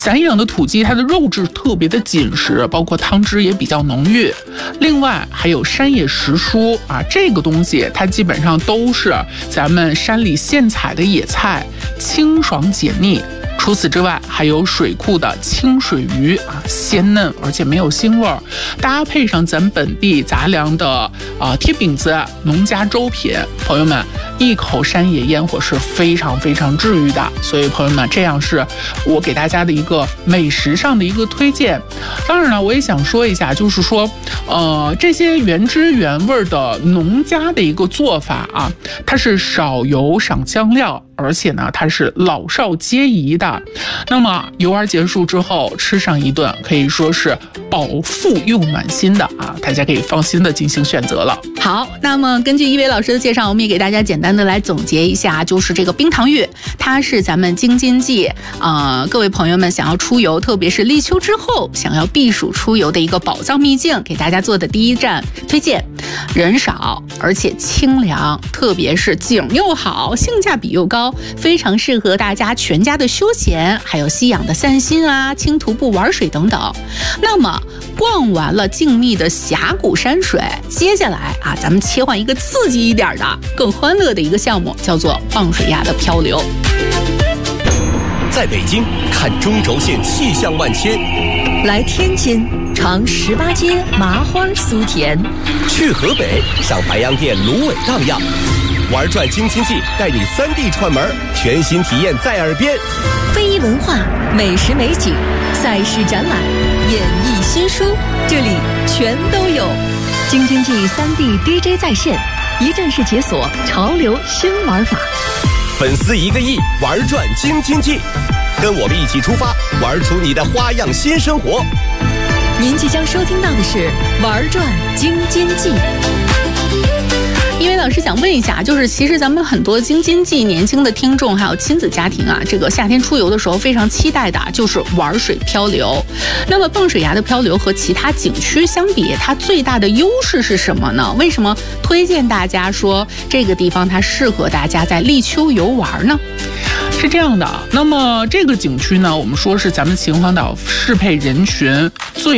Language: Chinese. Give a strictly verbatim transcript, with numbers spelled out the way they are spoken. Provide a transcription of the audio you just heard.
散养的土鸡，它的肉质特别的紧实，包括汤汁也比较浓郁。另外还有山野石蔬啊，这个东西它基本上都是咱们山里现采的野菜，清爽解腻。除此之外，还有水库的清水鱼啊，鲜嫩而且没有腥味儿，搭配上咱本地杂粮的啊贴饼子、农家粥品，朋友们一口山野烟火是非常非常治愈的。所以朋友们，这样是我给大家的一个美食上的一个推荐。当然了，我也想说一下，就是说，呃，这些原汁原味的农家的一个做法啊，它是少油少香料。而且呢，它是老少皆宜的。那么游玩结束之后，吃上一顿可以说是饱腹又暖心的啊，大家可以放心的进行选择了。 好，那么根据一伟老师的介绍，我们也给大家简单的来总结一下，就是这个冰糖芋，它是咱们京津冀啊、呃，各位朋友们想要出游，特别是立秋之后想要避暑出游的一个宝藏秘境，给大家做的第一站推荐。人少而且清凉，特别是景又好，性价比又高，非常适合大家全家的休闲，还有吸氧的散心啊，轻徒步玩水等等。那么逛完了静谧的峡谷山水，接下来啊，咱们切换一个刺激一点的、更欢乐的一个项目，叫做傍水崖的漂流。 在北京看中轴线气象万千， 来天津尝十八街麻花酥甜， 去河北上白洋淀芦苇荡漾，玩转京津冀带你三地串门，全新体验在耳边。 非遗文化、美食美景、赛事展览、演艺新书，这里全都有。京津冀三地 D J 在线，一站式解锁潮流新玩法。 粉丝一个亿，玩转京津冀，跟我们一起出发，玩出你的花样新生活。 您即将收听到的是玩转京津冀。 因为老师想问一下，就是其实咱们很多京津冀年轻的听众还有亲子家庭啊，这个夏天出游的时候非常期待的就是玩水漂流。那么傍水崖的漂流和其他景区相比，它最大的优势是什么呢？为什么推荐大家说这个地方它适合大家在立秋游玩呢？ 是这样的，那么这个景区呢，我们说是咱们秦皇岛适配人群最